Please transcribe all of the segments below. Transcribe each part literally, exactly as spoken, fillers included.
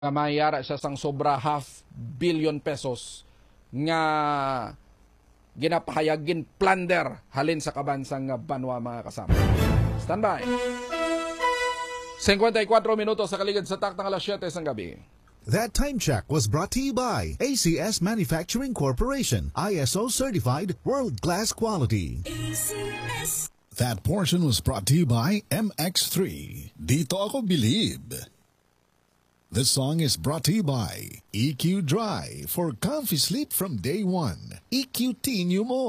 mayara siya sang sobra half billion pesos nga ginapahayagin plunder halin sa kabansang banwa mga kasama. Standby. fifty-four minutos sa kaligid sa taktang alas siyete sang gabi. That time check was brought to you by A C S Manufacturing Corporation, I S O certified world-class quality. A C S. That portion was brought to you by M X three. Dito ako believe. This song is brought to you by E Q Dry for comfy sleep from day one. E Q T nyo mo.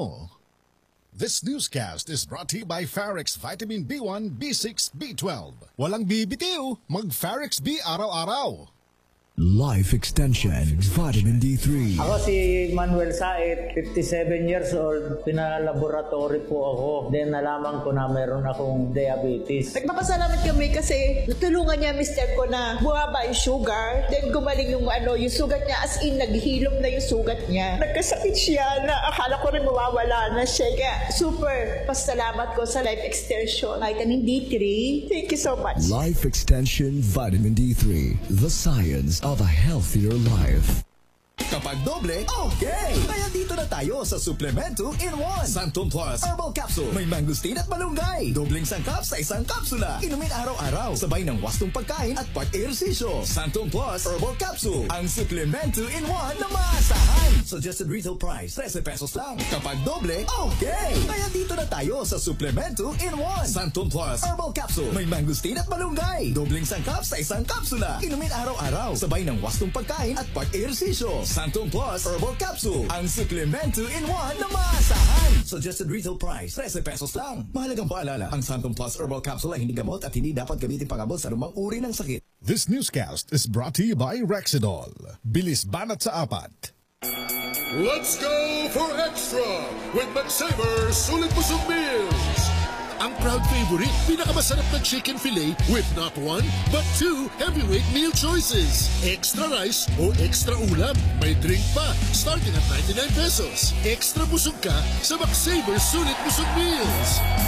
This newscast is brought to you by Farex Vitamin B one, B six, B twelve. Walang bibitiw, mag-Farex B araw-araw. Life Extension Vitamin D three. Ako si Manuel Said, fifty-seven years old. Pinalaboratory po ako. Then nalaman ko na meron akong diabetes. Nagpapasalamat kami kasi natulungan niya mister ko na bumaba yung sugar. Then gumaling yung ano, yung sugat niya, as in naghihilom na yung sugat niya. Nagkasakit siya na akala ko rin mawawala na siya. Kaya super pasalamat ko sa Life Extension Vitamin D three. Thank you so much. Life Extension Vitamin D three. The science of a healthier life. Kapag doble, okay! Kaya dito na tayo sa Suplemento in one. Santon Plus Herbal Capsule. May mangosteen at malunggay. Dobling sangkap sa isang kapsula. Inumin araw-araw. Sabay ng wastong pagkain at pag-ehersisyo. Santon Plus Herbal Capsule. Ang Suplemento in one na maasahan. Suggested retail price, thirteen pesos lang. Kapag doble, okay! Kaya dito na tayo sa Suplemento in one. Santon Plus Herbal Capsule. May mangosteen at malunggay. Dobling sangkap sa isang kapsula. Inumin araw-araw. Sabay ng wastong pagkain at pag-ehersisyo. Santon Plus Herbal Capsule. Ang Suplemento in one na maasahan. Suggested retail price, thirteen pesos lang. Mahalagang paalala, ang Santon Plus Herbal Capsule ay hindi gamot at hindi dapat gamitin pangabot sa anumang uri ng sakit. This newscast is brought to you by Rexidol. Bilis banat sa apat. Let's go for extra with McSaver Sulit Busog Meals. Ang proud favorite, pinakamasarap na chicken fillet with not one, but two heavyweight meal choices. Extra rice o extra ulam. May drink pa, starting at ninety-nine pesos. Extra busog ka sa McSaver Sulit Busog Meals.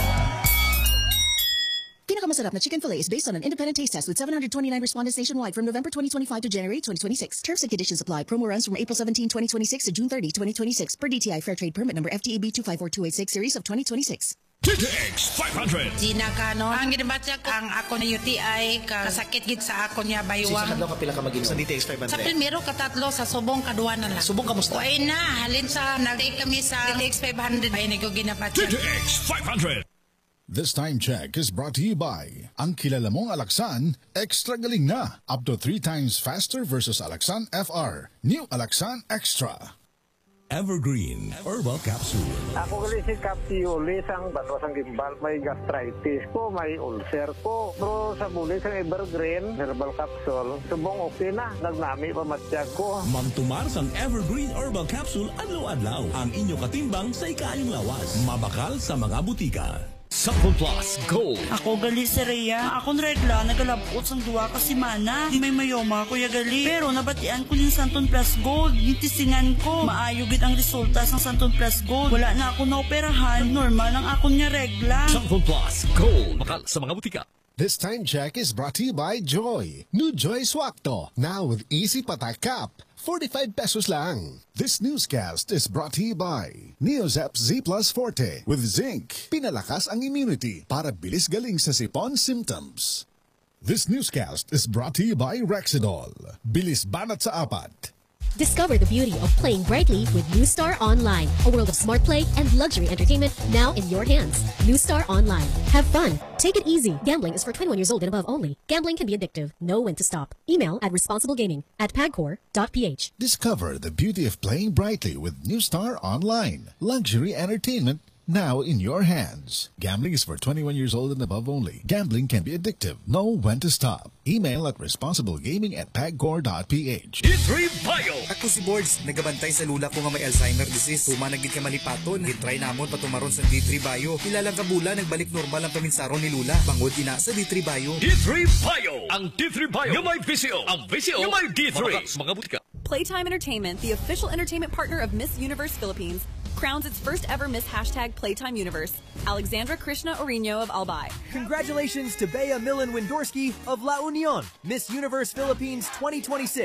Pinakamasarap na chicken fillet is based on an independent taste test with seven hundred twenty-nine respondents nationwide from November twenty twenty-five to January twenty twenty-six. Terms and conditions apply. Promo runs from April seventeenth, twenty twenty-six to June thirtieth, twenty twenty-six per D T I Fair Trade Permit number F T A B two five four two eight six series of twenty twenty-six. T T X five hundred. Gina Cano. Ang ginabatya ko, ang ako na U T I, kasakit gid sa ako niya baywang. Sa kadlaw ka pila ka mag-inom? Sa D T X five hundred? Sa primero, katatlo, sa subong, kaduwa na lang. Subong kamusta? Uy na, halin sa, nag-take kami sa D T X five hundred. Ay, nag ginabatya. T T X five hundred. This time check is brought to you by ang kilala mong Alaxan, extra galing na. Up to three times faster versus Alaxan F R. New Alaxan Extra. Evergreen Herbal Capsule. Ako gali si Captioli sang banwas ang gimbal, may gastritis ko, may ulcer ko. Pero sa muli sa Evergreen Herbal Capsule, subong okay na, nagnami pa matiyag ko. Mamtumar sang Evergreen Herbal Capsule adlaw-adlaw. Ang inyo katimbang sa ikaaling lawas. Mabakal sa mga butika. Santon Plus Gold. Ako gali si Rhea. Akong regla, nagalabot sang duwa ka simana. May mayoma ko ya gali. Pero nabatian ko yung Santon Plus Gold. Nitisingan ko. Maayogit ang resulta sang Santon Plus Gold. Wala na ako naoperahan. Normal ang akong niya regla. Santon Plus Gold. Bakal sa mga butika. This time check is brought to you by Joy. New Joy Swakto. Now with easy patak cap. forty-five pesos lang. This newscast is brought to you by Neozep Z Plus Forte with zinc. Pinalakas ang immunity para bilis galing sa sipon symptoms. This newscast is brought to you by Rexidol. Bilis banat sa apat. Discover the beauty of playing brightly with New Star Online, a world of smart play and luxury entertainment now in your hands. New Star Online. Have fun. Take it easy. Gambling is for twenty-one years old and above only. Gambling can be addictive. Know when to stop. Email at responsiblegaming at pagcor dot p h. Discover the beauty of playing brightly with New Star Online. Luxury entertainment now in your hands. Gambling is for twenty-one years old and above only. Gambling can be addictive. Know when to stop. Email at responsiblegaming at pagcor dot p h. D three Bio. Ako si Boards, nagabantay sa lula ko nga may Alzheimer disease. Tuma naging ka malipaton, gitry namon patumaron sa D three Bio. Kilalang kabula, nagbalik normal ang paminsaron ni Lula. Bangod ina sa D three Bio. D three Bio. Ang D three Bio. Yung may V C O. Ang V C O. Yung may D three. Mga butika. Playtime Entertainment, the official entertainment partner of Miss Universe Philippines, crowns its first ever Miss Hashtag Playtime Universe, Alexandra Krishna Orino of Albay. Congratulations to Bea Millen Windorski of La Union, Miss Universe Philippines twenty twenty-six.